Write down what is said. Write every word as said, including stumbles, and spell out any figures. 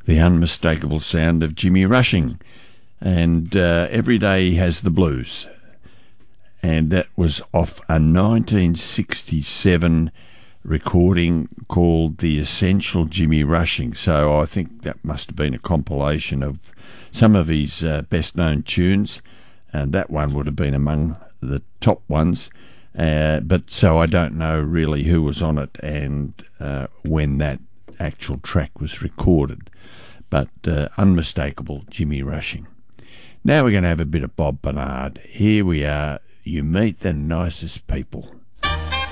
the unmistakable sound of Jimmy Rushing, and uh, Every Day He Has the Blues. And that was off a nineteen sixty-seven recording called The Essential Jimmy Rushing. So I think that must have been a compilation of some of his uh, best-known tunes, and that one would have been among the top ones. Uh, but so I don't know really who was on it and uh, when that actual track was recorded. But uh, unmistakable Jimmy Rushing. Now we're going to have a bit of Bob Bernard. Here we are. You Meet the Nicest People.